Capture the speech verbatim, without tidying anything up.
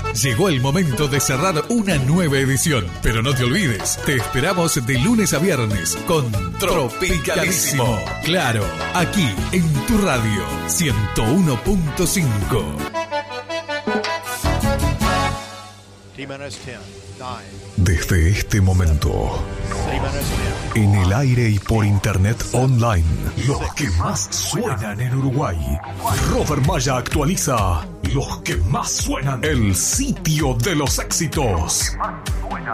Llegó el momento de cerrar una nueva edición, pero no te olvides, te esperamos de lunes a viernes con Tropicalísimo. Claro, aquí en tu radio ciento uno punto cinco. Desde este momento, en el aire y por internet online, los que más suenan en Uruguay. Robert Maya actualiza los que más suenan. El sitio de los éxitos.